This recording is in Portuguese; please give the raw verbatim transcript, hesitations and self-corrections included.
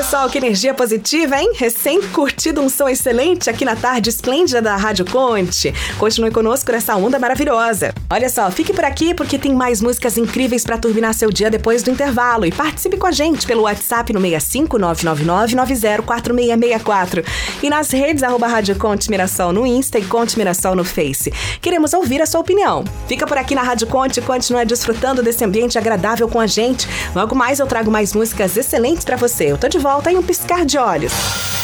pessoal, que energia positiva, hein? Recém curtido um som excelente aqui na tarde esplêndida da Rádio Conte. Continue conosco nessa onda maravilhosa. Olha só, fique por aqui porque tem mais músicas incríveis para turbinar seu dia depois do intervalo. E participe com a gente pelo WhatsApp no seis cinco nove nove nove nove zero quatro seis seis quatro. E nas redes, arroba Rádio Conte Mirassol no Insta e Conte Mirassol no Face. Queremos ouvir a sua opinião. Fica por aqui na Rádio Conte e continue desfrutando desse ambiente agradável com a gente. Logo mais eu trago mais músicas excelentes para você. Eu tô de volta em um piscar de olhos.